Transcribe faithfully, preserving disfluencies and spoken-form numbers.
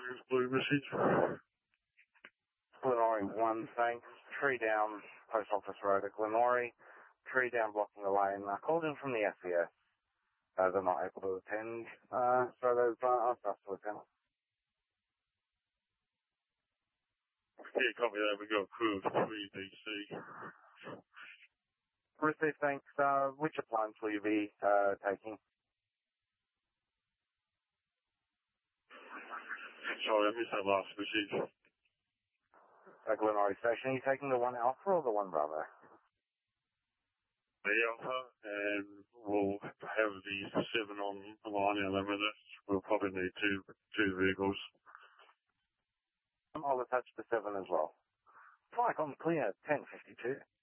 blue message. Glenora one, thanks. Tree down, Post Office Road at Glenora. Tree down blocking the lane. I called in from the S E S. Uh, they're not able to attend, uh, so they've uh, asked us to attend. Yeah, copy that. We've got a crew of three D C. Received, thanks. Uh, which appliance will you be uh, taking? Sorry, I missed that last message. At Glenora Station, are you taking the one Alpha or the one Bravo? The Alpha, and we'll have the seven on the line out there with us. We'll probably need two two vehicles. I'll attach the seven as well. Flight on clear, ten fifty-two.